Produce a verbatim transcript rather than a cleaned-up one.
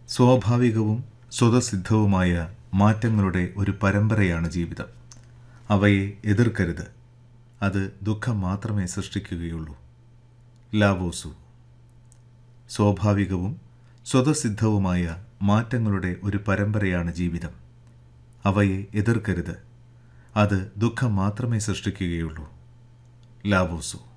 സ്വാഭാവികവും സ്വതസിദ്ധവുമായ മാറ്റങ്ങളുടെ ഒരു പരമ്പരയാണ് ജീവിതം. അവയെ എതിർക്കരുത്. അത് ദുഃഖം മാത്രമേ സൃഷ്ടിക്കുകയുള്ളൂ. ലാവോസു. സ്വാഭാവികവും സ്വതസിദ്ധവുമായ മാറ്റങ്ങളുടെ ഒരു പരമ്പരയാണ് ജീവിതം. അവയെ എതിർക്കരുത്. അത് ദുഃഖം മാത്രമേ സൃഷ്ടിക്കുകയുള്ളൂ. ലാവോസു.